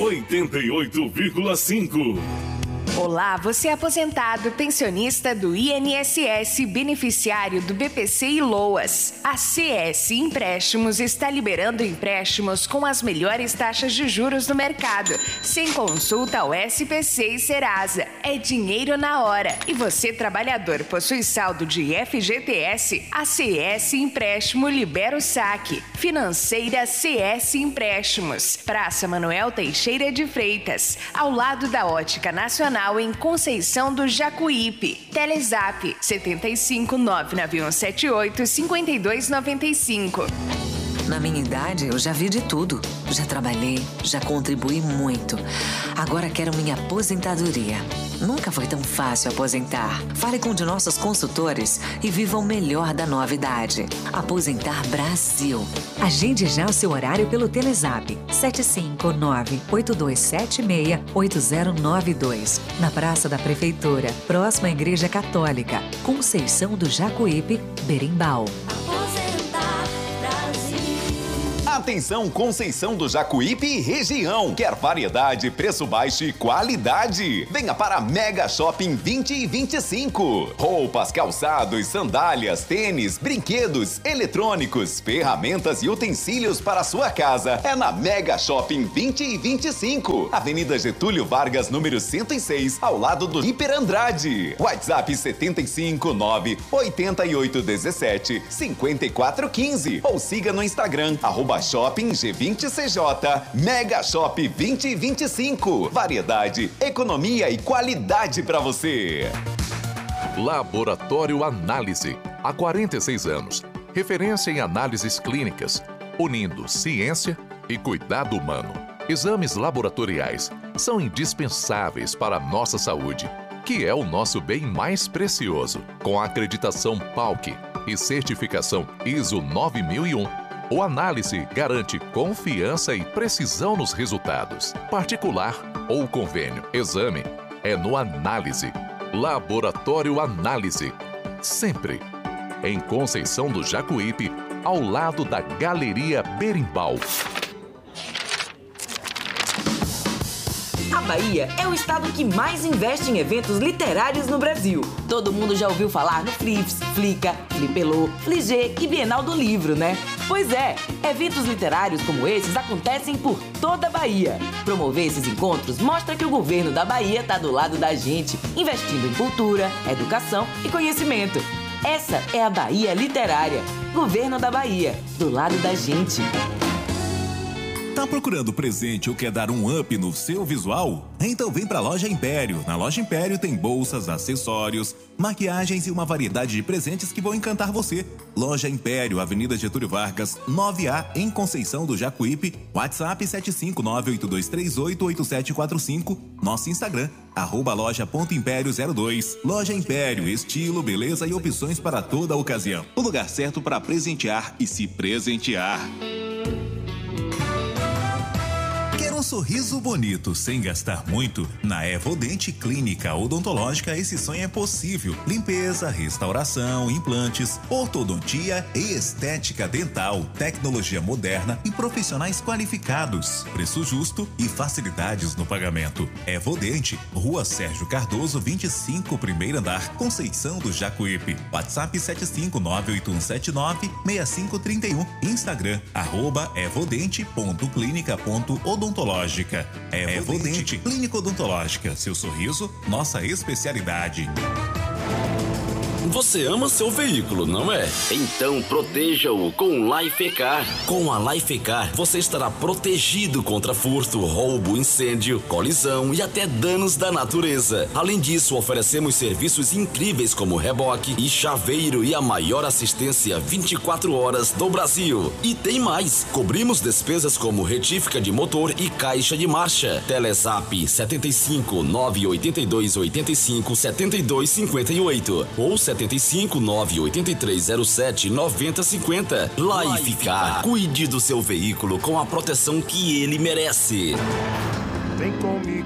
88,5. Olá, você é aposentado, pensionista do INSS, beneficiário do BPC e LOAS. A CS Empréstimos está liberando empréstimos com as melhores taxas de juros do mercado, sem consulta ao SPC e Serasa. É dinheiro na hora. E você, trabalhador, possui saldo de FGTS? A CS Empréstimo libera o saque. Financeira CS Empréstimos. Praça Manuel Teixeira de Freitas, ao lado da Ótica Nacional, em Conceição do Jacuípe. Telezap 75 99178 5295. Na minha idade, eu já vi de tudo. Já trabalhei, já contribuí muito. Agora quero minha aposentadoria. Nunca foi tão fácil aposentar. Fale com um de nossos consultores e viva o melhor da nova idade. Aposentar Brasil. Agende já o seu horário pelo Telezap 759-8276-8092. Na Praça da Prefeitura, próxima à Igreja Católica, Conceição do Jacuípe, Berimbau. Atenção, Conceição do Jacuípe e região. Quer variedade, preço baixo e qualidade? Venha para Mega Shopping 20 e 25. Roupas, calçados, sandálias, tênis, brinquedos, eletrônicos, ferramentas e utensílios para a sua casa. É na Mega Shopping 20 e 25. Avenida Getúlio Vargas, número 106, ao lado do Hiper Andrade. WhatsApp 755-98817-5415 ou siga no Instagram, @Shopping G20CJ. Mega Shop 2025. Variedade, economia e qualidade para você. Laboratório Análise. Há 46 anos. Referência em análises clínicas, unindo ciência e cuidado humano. Exames laboratoriais são indispensáveis para a nossa saúde, que é o nosso bem mais precioso. Com a acreditação PALC e certificação ISO 9001, o Análise garante confiança e precisão nos resultados. Particular ou convênio. Exame é no Análise. Laboratório Análise. Sempre. Em Conceição do Jacuípe, ao lado da Galeria Berimbau. A Bahia é o estado que mais investe em eventos literários no Brasil. Todo mundo já ouviu falar no Flips, Flica, Flipelô, Fligê e Bienal do Livro, né? Pois é, eventos literários como esses acontecem por toda a Bahia. Promover esses encontros mostra que o governo da Bahia está do lado da gente, investindo em cultura, educação e conhecimento. Essa é a Bahia Literária. Governo da Bahia, do lado da gente. Tá procurando presente ou quer dar um up no seu visual? Então vem pra Loja Império. Na Loja Império tem bolsas, acessórios, maquiagens e uma variedade de presentes que vão encantar você. Loja Império, Avenida Getúlio Vargas, 9A, em Conceição do Jacuípe. WhatsApp 75982388745. Nosso Instagram, @loja.império02. Loja Império, estilo, beleza e opções para toda ocasião. O lugar certo para presentear e se presentear. Quer um sorriso bonito sem gastar muito? Na Evodente Clínica Odontológica esse sonho é possível. Limpeza, restauração, implantes, ortodontia e estética dental, tecnologia moderna e profissionais qualificados. Preço justo e facilidades no pagamento. Evodente, Rua Sérgio Cardoso 25, primeiro andar, Conceição do Jacuípe. WhatsApp 75981796531. Instagram, @evodente.clinica.odontológica. Evodente, Clínica Odontológica. Seu sorriso, nossa especialidade. Você ama seu veículo, não é? Então proteja-o com Lifecar. Com a Lifecar, você estará protegido contra furto, roubo, incêndio, colisão e até danos da natureza. Além disso, oferecemos serviços incríveis como reboque e chaveiro e a maior assistência 24 horas do Brasil. E tem mais! Cobrimos despesas como retífica de motor e caixa de marcha. Telezap 75 982 85 72 58 ou 75 98307 9050. Lifecar. Cuide do seu veículo com a proteção que ele merece. Vem comigo.